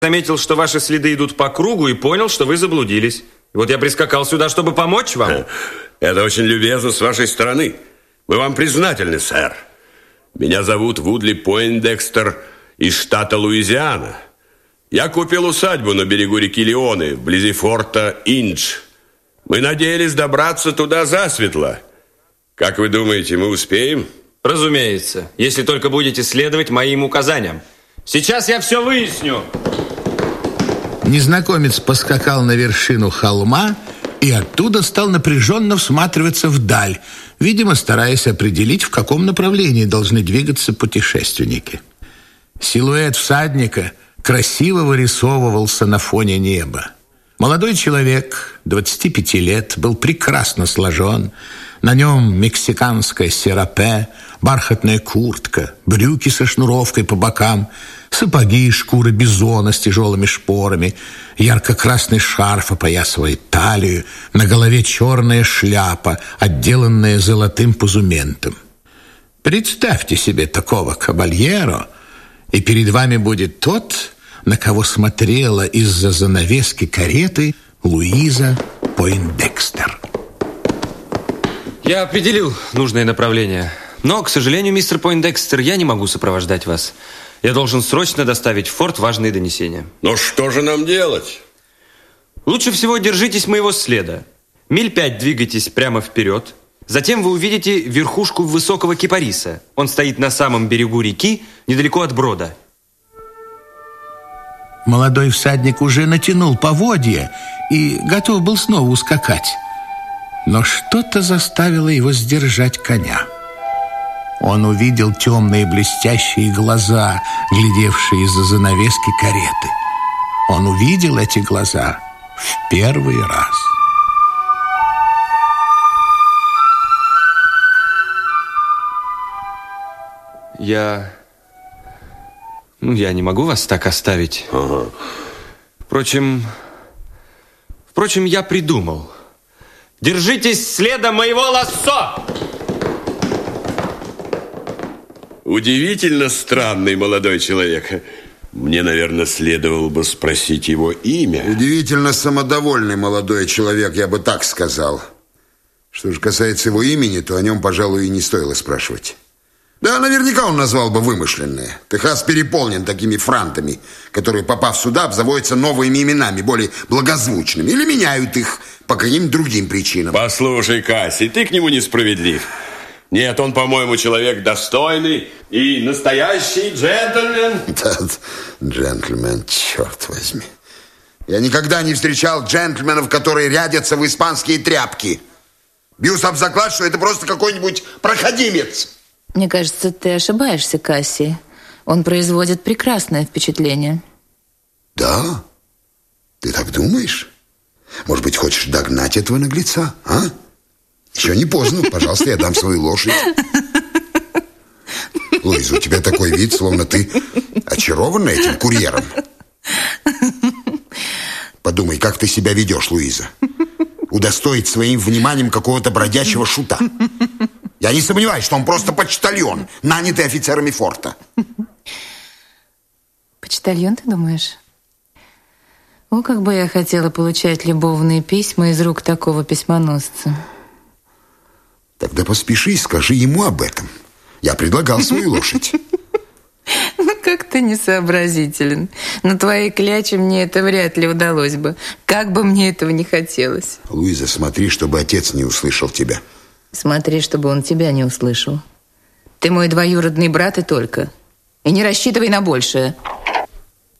заметил, что ваши следы идут по кругу и понял, что вы заблудились. И вот я прискакал сюда, чтобы помочь вам. Это очень любезно с вашей стороны. Мы вам признательны, сэр. Меня зовут Вудли Пойндекстер из штата Луизиана. Я купил усадьбу на берегу реки Леоны, вблизи форта Индж. Мы надеялись добраться туда засветло. Как вы думаете, мы успеем? Разумеется, если только будете следовать моим указаниям. Сейчас я все выясню. Незнакомец поскакал на вершину холма и оттуда стал напряженно всматриваться вдаль, видимо, стараясь определить, в каком направлении должны двигаться путешественники. Силуэт всадника красиво вырисовывался на фоне неба. Молодой человек, 25 лет, был прекрасно сложен. На нем мексиканское серапе, бархатная куртка, брюки со шнуровкой по бокам, сапоги из шкуры бизона с тяжелыми шпорами, ярко-красный шарф опоясывает талию, на голове черная шляпа, отделанная золотым позументом. Представьте себе такого кабальеро, и перед вами будет тот, на кого смотрела из-за занавески кареты Луиза Пойндекстер. Я определил нужное направление. Но, к сожалению, мистер Пойндекстер, я не могу сопровождать вас. Я должен срочно доставить в форт важные донесения. Но что же нам делать? Лучше всего держитесь моего следа. Миль 5 двигайтесь прямо вперед. Затем вы увидите верхушку высокого кипариса. Он стоит на самом берегу реки, недалеко от брода. Молодой всадник уже натянул поводья и готов был снова ускакать. Но что-то заставило его сдержать коня. Он увидел темные блестящие глаза, глядевшие из-за занавески кареты. Он увидел эти глаза в первый раз. Я не могу вас так оставить. Ага. Впрочем, я придумал. Держитесь следа моего лассо! Удивительно странный молодой человек. Мне, наверное, следовало бы спросить его имя. Удивительно самодовольный молодой человек, я бы так сказал. Что же касается его имени, то о нем, пожалуй, и не стоило спрашивать. Да, наверняка он назвал бы вымышленное. Техас переполнен такими франтами, которые, попав сюда, обзаводятся новыми именами, более благозвучными, или меняют их по каким-то другим причинам. Послушай, Касси, ты к нему несправедлив. Нет, он, по-моему, человек достойный и настоящий джентльмен. Да, джентльмен, черт возьми. Я никогда не встречал джентльменов, которые рядятся в испанские тряпки. Бьюсь об заклад, что это просто какой-нибудь проходимец. Мне кажется, ты ошибаешься, Касси. Он производит прекрасное впечатление. Да? Ты так думаешь? Может быть, хочешь догнать этого наглеца, а? Еще не поздно. Пожалуйста, я дам свою лошадь. Луиза, у тебя такой вид, словно ты очарована этим курьером. Подумай, как ты себя ведешь, Луиза. Удостоить своим вниманием какого-то бродячего шута. Я не сомневаюсь, что он просто почтальон, нанятый офицерами форта. Почтальон, ты думаешь? О, как бы я хотела получать любовные письма из рук такого письмоносца. Тогда поспеши и скажи ему об этом. Я предлагал свою лошадь. Ну, как ты несообразителен. На твоей кляче мне это вряд ли удалось бы. Как бы мне этого не хотелось. Луиза, смотри, чтобы отец не услышал тебя. Смотри, чтобы он тебя не услышал. Ты мой двоюродный брат и только. И не рассчитывай на большее.